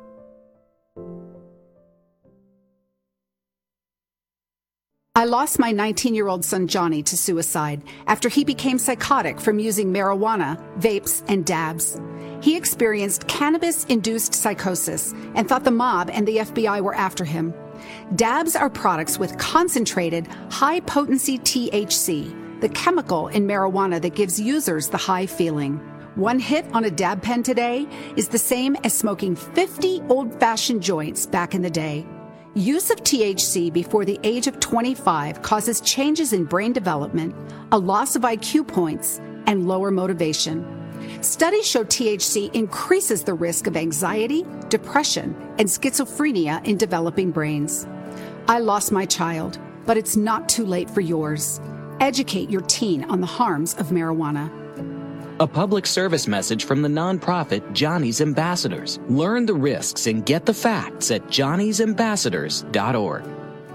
I lost my 19-year-old son Johnny to suicide after he became psychotic from using marijuana, vapes, and dabs. He experienced cannabis-induced psychosis and thought the mob and the FBI were after him. Dabs are products with concentrated, high-potency THC, the chemical in marijuana that gives users the high feeling. One hit on a dab pen today is the same as smoking 50 old-fashioned joints back in the day. Use of THC before the age of 25 causes changes in brain development, a loss of IQ points, and lower motivation. Studies show THC increases the risk of anxiety, depression, and schizophrenia in developing brains. I lost my child, but it's not too late for yours. Educate your teen on the harms of marijuana. A public service message from the nonprofit Johnny's Ambassadors. Learn the risks and get the facts at johnnysambassadors.org.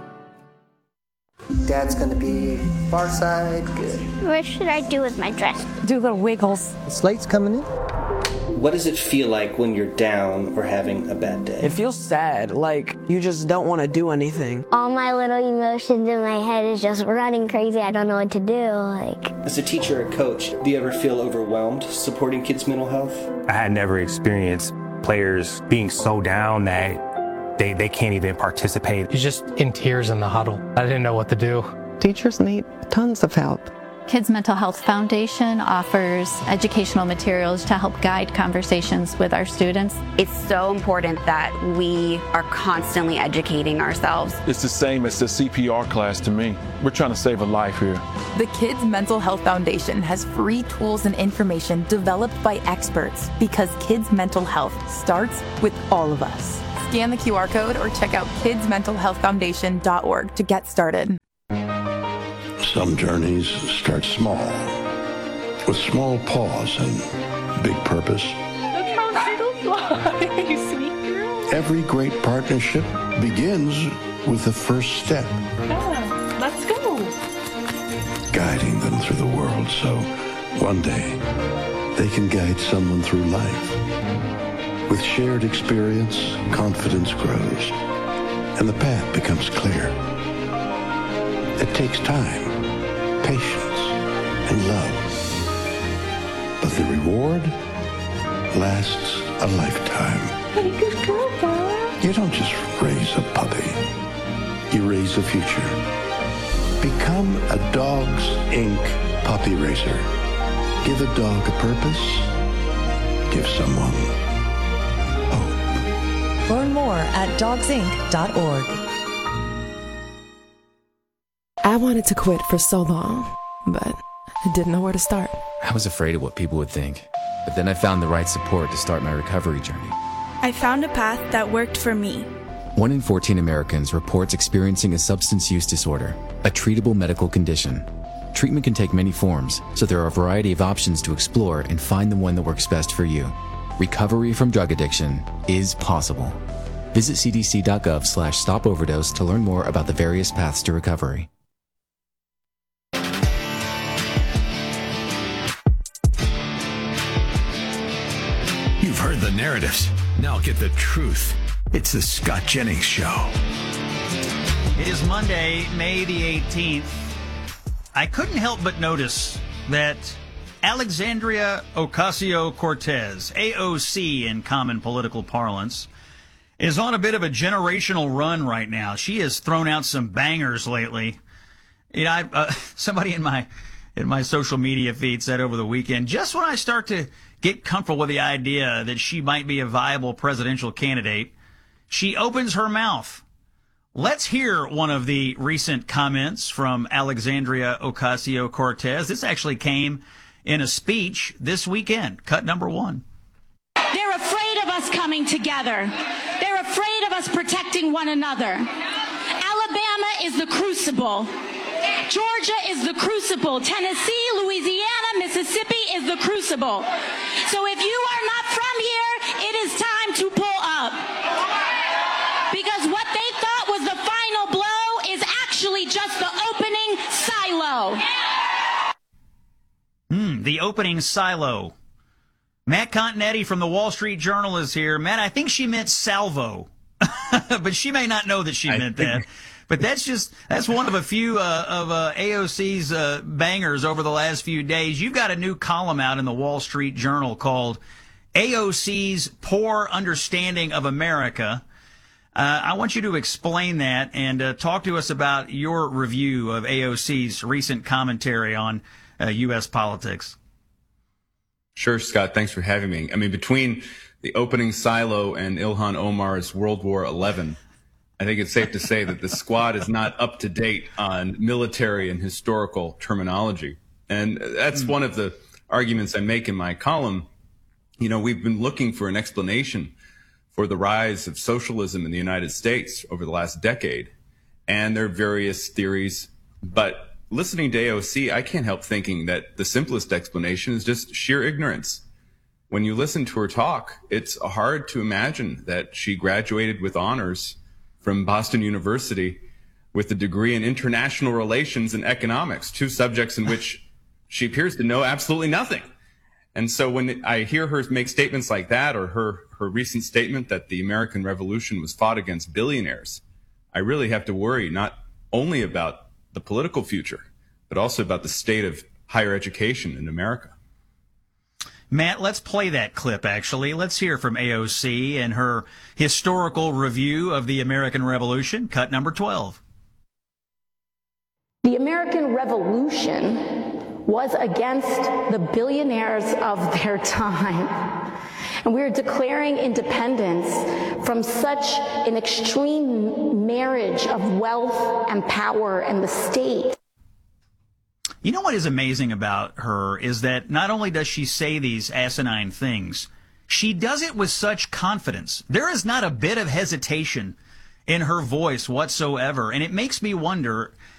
Dad's going to be far side, good. What should I do with my dress? Do little wiggles. The slate's coming in. What does it feel like when you're down or having a bad day? It feels sad, like you just don't want to do anything. All my little emotions in my head is just running crazy. I don't know what to do. As a teacher or coach, do you ever feel overwhelmed supporting kids' mental health? I had never experienced players being so down that They can't even participate. He's just in tears in the huddle. I didn't know what to do. Teachers need tons of help. Kids Mental Health Foundation offers educational materials to help guide conversations with our students. It's so important that we are constantly educating ourselves. It's the same as the CPR class to me. We're trying to save a life here. The Kids Mental Health Foundation has free tools and information developed by experts because kids' mental health starts with all of us. Scan the QR code or check out kidsmentalhealthfoundation.org to get started. Some journeys start small, with small pause and big purpose. Look how Skittles fly, you sweet girl. Every great partnership begins with the first step. Yeah, let's go. Guiding them through the world so one day they can guide someone through life. With shared experience, confidence grows, and the path becomes clear. It takes time, patience, and love. But the reward lasts a lifetime. Hey, good girl, Dad. You don't just raise a puppy. You raise a future. Become a Dogs Inc. puppy raiser. Give a dog a purpose. Give someone hope. Learn more at dogsinc.org. I wanted to quit for so long, but I didn't know where to start. I was afraid of what people would think, but then I found the right support to start my recovery journey. I found a path that worked for me. 1 in 14 Americans reports experiencing a substance use disorder, a treatable medical condition. Treatment can take many forms, so there are a variety of options to explore and find the one that works best for you. Recovery from drug addiction is possible. Visit cdc.gov/stopoverdose to learn more about the various paths to recovery. You've heard the narratives. Now get the truth. It's the Scott Jennings Show. It is Monday, May the 18th. I couldn't help but notice that Alexandria Ocasio-Cortez, AOC in common political parlance, is on a bit of a generational run right now. She has thrown out some bangers lately. You know, somebody in my social media feed said over the weekend, just when I start to get comfortable with the idea that she might be a viable presidential candidate, she opens her mouth. Let's hear one of the recent comments from Alexandria Ocasio-Cortez. This actually came in a speech this weekend, cut number 1. They're afraid of us coming together. They're afraid of us protecting one another. Alabama is the crucible. Georgia is the crucible. Tennessee, Louisiana, Mississippi is the crucible. So if you are not from here, it is time to pull up. Because what they thought was the final blow is actually just the opening silo. The opening silo. Matt Continetti from the Wall Street Journal is here. Matt, I think she meant salvo, but she may not know that she meant that. But that's one of a few of AOC's bangers over the last few days. You've got a new column out in the Wall Street Journal called AOC's Poor Understanding of America. I want you to explain that and talk to us about your review of AOC's recent commentary on U.S. politics. Sure, Scott. Thanks for having me. I mean, between the opening silo and Ilhan Omar's World War XI, I think it's safe to say that the squad is not up to date on military and historical terminology. And that's one of the arguments I make in my column. You know, we've been looking for an explanation for the rise of socialism in the United States over the last decade. And there are various theories. But listening to AOC, I can't help thinking that the simplest explanation is just sheer ignorance. When you listen to her talk, it's hard to imagine that she graduated with honors from Boston University with a degree in international relations and economics, 2 subjects in which she appears to know absolutely nothing. And so when I hear her make statements like that, or her recent statement that the American Revolution was fought against billionaires, I really have to worry not only about the political future, but also about the state of higher education in America. Matt, let's play that clip, actually. Let's hear from AOC and her historical review of the American Revolution, cut number 12. The American Revolution was against the billionaires of their time. And we're declaring independence from such an extreme marriage of wealth and power and the state. You know what is amazing about her is that not only does she say these asinine things, she does it with such confidence. There is not a bit of hesitation in her voice whatsoever. And it makes me wonder,